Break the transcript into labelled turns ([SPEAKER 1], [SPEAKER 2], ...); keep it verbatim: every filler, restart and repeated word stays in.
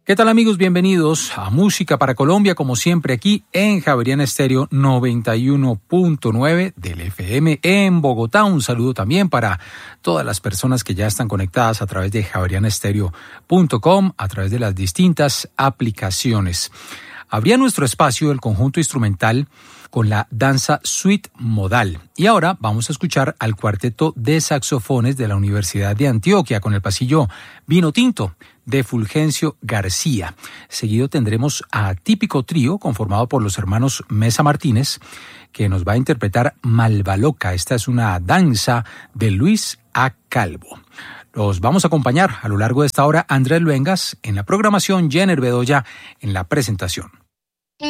[SPEAKER 1] ¿Qué tal, amigos? Bienvenidos a Música para Colombia, como siempre aquí en Javeriana Estéreo noventa y uno punto nueve del F M en Bogotá. Un saludo también para todas las personas que ya están conectadas a través de javeriana estéreo punto com, a través de las distintas aplicaciones. Abría nuestro espacio el conjunto instrumental con la danza suite modal. Y ahora vamos a escuchar al cuarteto de saxofones de la Universidad de Antioquia con el pasillo Vino Tinto de Fulgencio García. Seguido tendremos a Típico Trío, conformado por los hermanos Mesa Martínez, que nos va a interpretar Malvaloca. Esta es una danza de Luis A. Calvo. Los vamos a acompañar a lo largo de esta hora Andrés Luengas en la programación, Jenner Bedoya en la presentación.